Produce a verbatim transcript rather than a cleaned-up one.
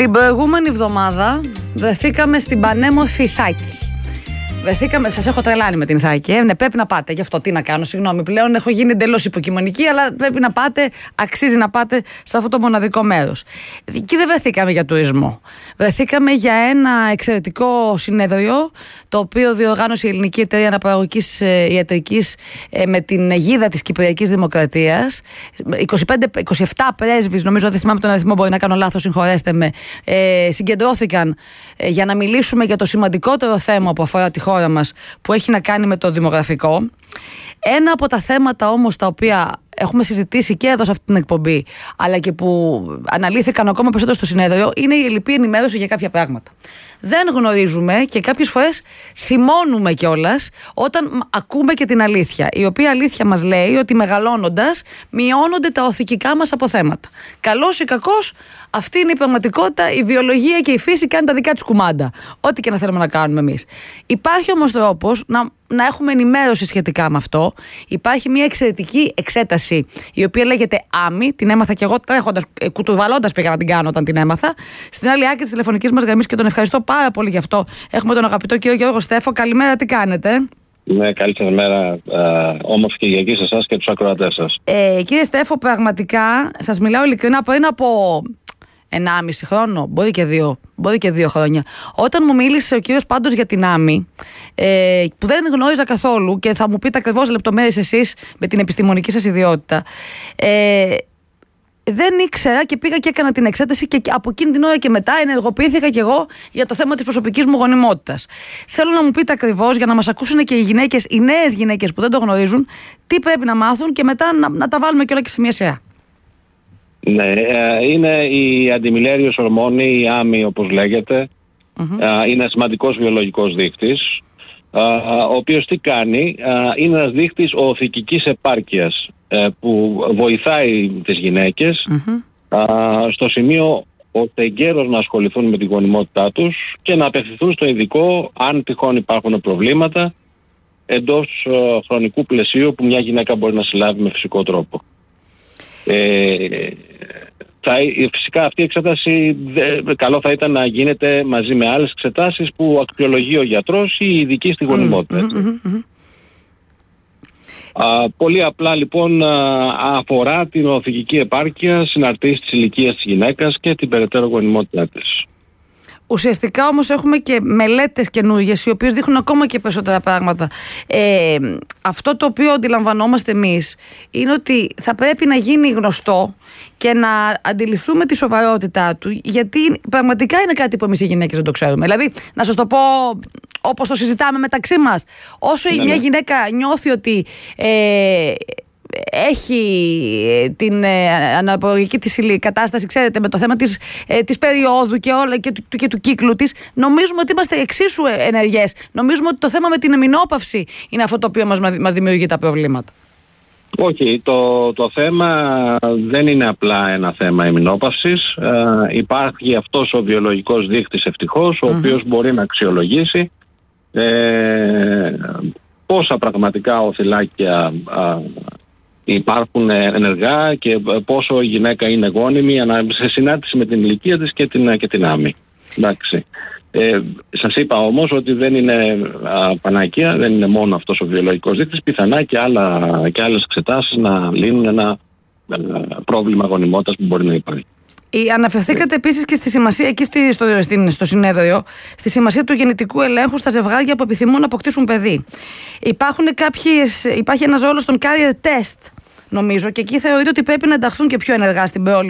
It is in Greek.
Την προηγούμενη εβδομάδα βρεθήκαμε στην πανέμορφη Ιθάκη. Βρεθήκαμε, σας έχω τρελάνει με την Ιθάκη. Ε, ναι, πρέπει να πάτε. Γι' αυτό τι να κάνω, συγγνώμη. Πλέον έχω γίνει εντελώς υποκειμονική, αλλά πρέπει να πάτε, αξίζει να πάτε σε αυτό το μοναδικό μέρος. Εκεί δεν βρεθήκαμε για τουρισμό. Βρεθήκαμε για ένα εξαιρετικό συνέδριο, το οποίο διοργάνωσε η Ελληνική Εταιρεία Αναπαραγωγικής Ιατρικής με την αιγίδα της Κυπριακής Δημοκρατίας. είκοσι πέντε, είκοσι επτά πρέσβεις, νομίζω, δεν θυμάμαι τον αριθμό, μπορεί να κάνω λάθος, συγχωρέστε με, ε, συγκεντρώθηκαν ε, για να μιλήσουμε για το σημαντικότερο θέμα που αφορά τη χώρα μας, που έχει να κάνει με το δημογραφικό. Ένα από τα θέματα όμως τα οποία έχουμε συζητήσει και εδώ σε αυτή την εκπομπή, αλλά και που αναλύθηκαν ακόμα περισσότερο στο συνέδριο, είναι η ελλειπή ενημέρωση για κάποια πράγματα. Δεν γνωρίζουμε και κάποιες φορές θυμώνουμε κιόλας όταν ακούμε και την αλήθεια. Η οποία αλήθεια μας λέει ότι μεγαλώνοντας μειώνονται τα οθικικά μας αποθέματα. Καλός ή κακός, αυτή είναι η πραγματικότητα. Η βιολογία και η φύση κάνει τα δικά της κουμάντα. Ό,τι και να θέλουμε να κάνουμε εμείς. Υπάρχει όμως τρόπος να, να έχουμε ενημέρωση σχετικά με αυτό. Υπάρχει μια εξαιρετική εξέταση, η οποία λέγεται ΆΜΗ. Την έμαθα κι εγώ τρέχοντας, κουτουβαλώντας πήγα να την κάνω όταν την έμαθα. Στην άλλη άκρη της τηλεφωνικής μας γραμμής, και τον ευχαριστώ πάρα πολύ γι' αυτό, έχουμε τον αγαπητό κύριο Γιώργο Στέφο. Καλημέρα, τι κάνετε? Ναι, καλή σας μέρα, ε, όμορφη Κυριακή σε εσάς και τους ακροατές σας. Ε, κύριε Στέφο, πραγματικά σας μιλάω ειλικρινά, πριν από ενάμιση χρόνο, μπορεί και δύο, μπορεί και δύο χρόνια, όταν μου μίλησε ο κύριος πάντως για την ΆΜΗ, ε, που δεν γνώριζα καθόλου, και θα μου πείτε ακριβώς λεπτομέρειες εσείς με την επιστημονική σας ιδιότητα, ε, δεν ήξερα και πήγα και έκανα την εξέταση, και από εκείνη την ώρα και μετά ενεργοποιήθηκα κι εγώ για το θέμα της προσωπικής μου γονιμότητας. Θέλω να μου πείτε ακριβώς, για να μας ακούσουν και οι γυναίκες, οι νέες γυναίκες που δεν το γνωρίζουν, τι πρέπει να μάθουν, και μετά να, να τα βάλουμε και όλα και σε μια σειρά. Ναι, είναι η αντιμιλέριος ορμόνη, η ΆΜΗ όπως λέγεται. Mm-hmm. Είναι σημαντικός βιολογικός δείκτης, ο οποίος τι κάνει? Είναι ένας δείκτης οθικικής επάρκειας, που βοηθάει τις γυναίκες mm-hmm. στο σημείο ώστε εγκαίρως να ασχοληθούν με την γονιμότητά τους και να απευθυνθούν στο ειδικό αν τυχόν υπάρχουν προβλήματα εντός χρονικού πλαισίου που μια γυναίκα μπορεί να συλλάβει με φυσικό τρόπο. Ε, θα, φυσικά αυτή η εξέταση δε, καλό θα ήταν να γίνεται μαζί με άλλες εξετάσεις που αξιολογεί ο γιατρός ή οι ειδικοί στη γονιμότητα. Mm-hmm, mm-hmm. Α, πολύ απλά λοιπόν α, αφορά την οθικική επάρκεια συναρτής της ηλικίας της γυναίκας και την περαιτέρω γονιμότητά της. Ουσιαστικά όμως έχουμε και μελέτες καινούργιες, οι οποίες δείχνουν ακόμα και περισσότερα πράγματα. Ε, αυτό το οποίο αντιλαμβανόμαστε εμείς είναι ότι θα πρέπει να γίνει γνωστό και να αντιληφθούμε τη σοβαρότητά του, γιατί πραγματικά είναι κάτι που εμείς οι γυναίκες δεν το ξέρουμε. Δηλαδή, να σας το πω όπως το συζητάμε μεταξύ μας, όσο ναι, μια ναι. γυναίκα νιώθει ότι ε, έχει την ε, αναπαραγωγική της κατάσταση, ξέρετε, με το θέμα της, ε, της περίοδου και, όλα, και, του, και του κύκλου της, νομίζουμε ότι είμαστε εξίσου ενεργές. Νομίζουμε ότι το θέμα με την εμεινόπαυση είναι αυτό το οποίο μας, μας δημιουργεί τα προβλήματα. Όχι, το, το θέμα δεν είναι απλά ένα θέμα εμεινόπαυσης. Ε, υπάρχει αυτός ο βιολογικός δείκτης ευτυχώς, ο mm-hmm. οποίος μπορεί να αξιολογήσει ε, πόσα πραγματικά οθυλάκια ε, υπάρχουν ενεργά και πόσο η γυναίκα είναι γόνιμη σε συνάρτηση με την ηλικία της και την, και την ΆΜΗ. Εντάξει. Ε, σας είπα όμως ότι δεν είναι α, πανάκια, δεν είναι μόνο αυτός ο βιολογικός δείκτης, πιθανά και, άλλα, και άλλες εξετάσεις να λύνουν ένα α, πρόβλημα γονιμότητας που μπορεί να υπάρχει. Αναφερθήκατε επίσης και στη σημασία, εκεί στη, στο, στο συνέδριο, στη σημασία του γεννητικού ελέγχου στα ζευγάρια που επιθυμούν να αποκτήσουν παιδί. Υπάρχουν κάποιες, υπάρχει ένας ρόλος των carrier test, νομίζω, και εκεί θεωρείται ότι πρέπει να ενταχθούν και πιο ενεργά στην πρόληψη